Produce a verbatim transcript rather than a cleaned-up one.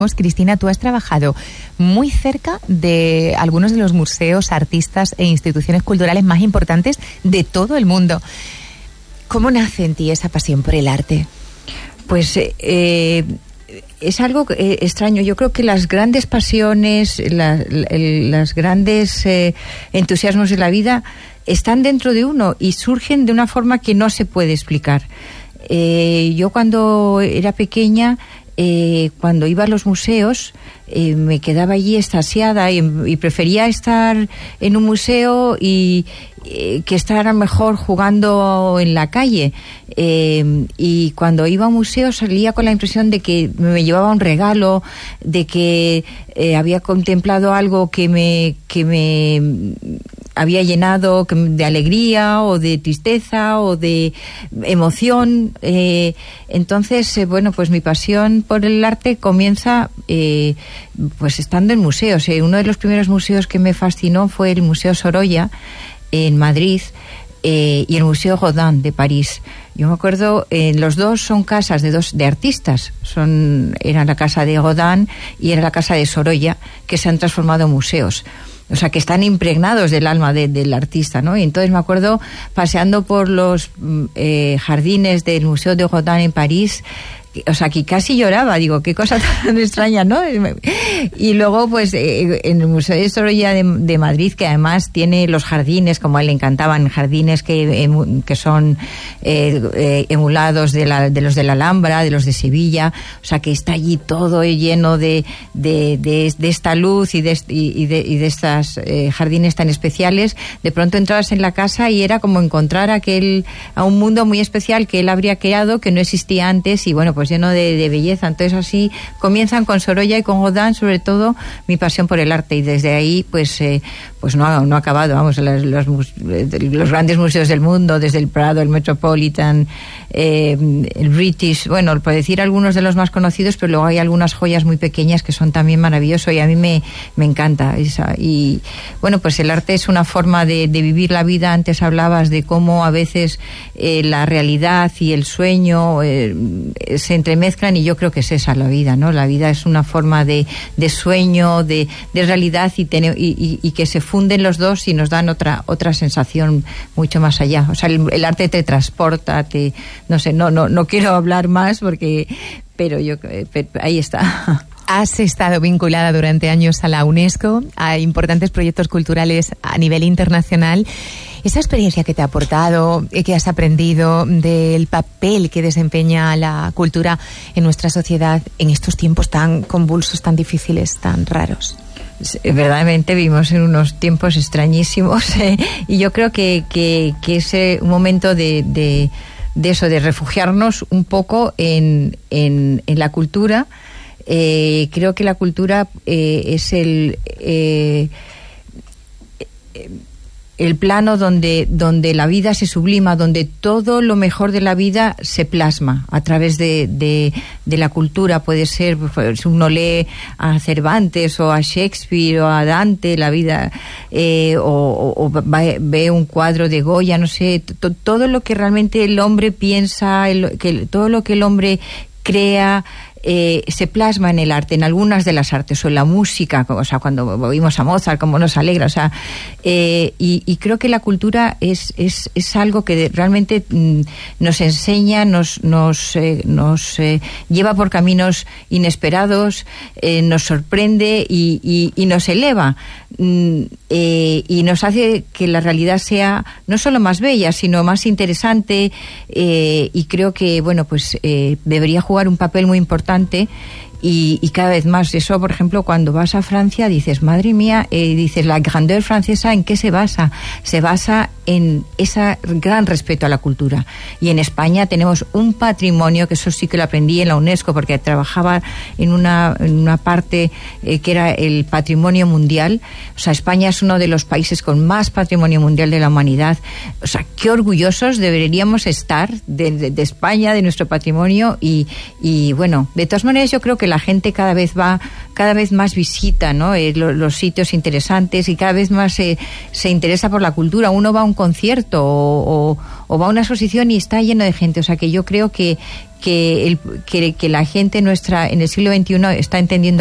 Cristina, tú has trabajado muy cerca de algunos de los museos, artistas e instituciones culturales más importantes de todo el mundo. ¿Cómo nace en ti esa pasión por el arte? Pues eh, es algo eh, extraño. Yo creo que las grandes pasiones, la, la, las grandes eh, entusiasmos de la vida están dentro de uno y surgen de una forma que no se puede explicar. Eh, yo cuando era pequeña, Eh, cuando iba a los museos, eh, me quedaba allí extasiada y, y prefería estar en un museo y eh, que estar a lo mejor jugando en la calle. Eh, y cuando iba a un museo salía con la impresión de que me llevaba un regalo, de que eh, había contemplado algo que me que me había llenado de alegría o de tristeza o de emoción. Eh, entonces, eh, bueno, pues mi pasión por el arte comienza eh, pues estando en museos. Eh. Uno de los primeros museos que me fascinó fue el Museo Sorolla en Madrid eh, y el Museo Rodin de París. Yo me acuerdo, eh, los dos son casas de dos de artistas. Son era la casa de Rodin y era la casa de Sorolla, que se han transformado en museos. O sea, que están impregnados del alma de, del artista, ¿no? Y entonces me acuerdo paseando por los eh, jardines del Museo de Rodin en París, o sea, que casi lloraba, digo, qué cosa tan extraña, ¿no? Y luego, pues, eh, en el Museo de Sorolla de, de Madrid, que además tiene los jardines, como a él le encantaban, jardines que, que son eh, eh, emulados de, la, de los de la Alhambra, de los de Sevilla, o sea, que está allí todo lleno de, de, de, de esta luz y de, y de, y de estas eh, jardines tan especiales. De pronto entrabas en la casa y era como encontrar aquel, a un mundo muy especial que él habría creado, que no existía antes, y bueno, pues lleno de, de belleza. Entonces así comienzan con Sorolla y con Rodin, sobre todo mi pasión por el arte, y desde ahí pues eh, pues no ha, no ha acabado, vamos, los, los, los grandes museos del mundo, desde el Prado, el Metropolitan, eh, el British, bueno, por decir algunos de los más conocidos, pero luego hay algunas joyas muy pequeñas que son también maravillosas y a mí me, me encanta esa. Y bueno, pues el arte es una forma de, de vivir la vida. Antes hablabas de cómo a veces eh, la realidad y el sueño eh, se entremezclan, y yo creo que es esa la vida, ¿no? La vida es una forma de, de sueño, de, de realidad, y, ten, y, y, y que se funden los dos y nos dan otra otra sensación mucho más allá. O sea, el, el arte te transporta, te, no sé, no no no quiero hablar más porque, pero yo pero ahí está. Has estado vinculada durante años a la UNESCO, a importantes proyectos culturales a nivel internacional. Esa experiencia que te ha aportado, que has aprendido del papel que desempeña la cultura en nuestra sociedad en estos tiempos tan convulsos, tan difíciles, tan raros. Verdaderamente vivimos en unos tiempos extrañísimos, eh, y yo creo que, que, que es eh, un momento de, de, de eso, de refugiarnos un poco en, en, en la cultura. Eh, creo que la cultura eh, es el eh, el plano donde donde la vida se sublima, donde todo lo mejor de la vida se plasma a través de, de, de la cultura. Puede ser, pues, uno lee a Cervantes o a Shakespeare o a Dante, la vida, eh, o, o, o ve un cuadro de Goya, no sé, to, todo lo que realmente el hombre piensa, el, que todo lo que el hombre crea, Eh, se plasma en el arte, en algunas de las artes, o en la música, o sea, cuando oímos a Mozart, como nos alegra, o sea, eh, y, y creo que la cultura es, es, es algo que realmente mm, nos enseña, nos, nos, eh, nos eh, lleva por caminos inesperados, eh, nos sorprende y, y, y nos eleva, mm, eh, y nos hace que la realidad sea no solo más bella, sino más interesante, eh, y creo que, bueno, pues eh, debería jugar un papel muy importante. Y, y cada vez más. Eso, por ejemplo, cuando vas a Francia dices, madre mía, eh, dices, la grandeur francesa, ¿en qué se basa? Se basa en ese gran respeto a la cultura. Y en España tenemos un patrimonio, que eso sí que lo aprendí en la UNESCO, porque trabajaba en una, en una parte eh, que era el patrimonio mundial. O sea, España es uno de los países con más patrimonio mundial de la humanidad. O sea, qué orgullosos deberíamos estar de, de, de España, de nuestro patrimonio. Y, y bueno, de todas maneras, yo creo que la gente cada vez va, cada vez más visita, ¿no? Eh, los, los sitios interesantes, y cada vez más se, se interesa por la cultura. Uno va a un concierto o, o, o va a una exposición y está lleno de gente. O sea, que yo creo que que, el, que, que la gente nuestra en el siglo veintiuno está entendiendo